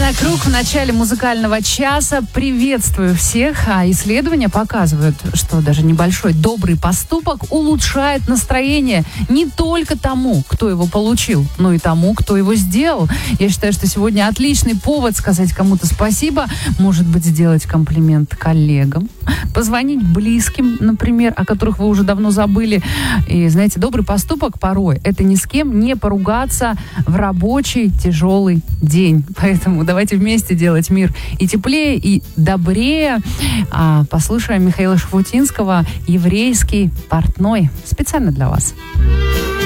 «Музыкальный круг» в начале музыкального часа. Приветствую всех. Исследования показывают, что даже небольшой добрый поступок улучшает настроение не только тому, кто его получил, но и тому, кто его сделал. Я считаю, что сегодня отличный повод сказать кому-то спасибо. Может быть, сделать комплимент коллегам, позвонить близким, например, о которых вы уже давно забыли. И, знаете, добрый поступок порой — это ни с кем не поругаться в рабочий тяжелый день. Поэтому давайте вместе делать мир и теплее, и добрее. Послушаем Михаила Шафутинского «Еврейский портной». Специально для вас.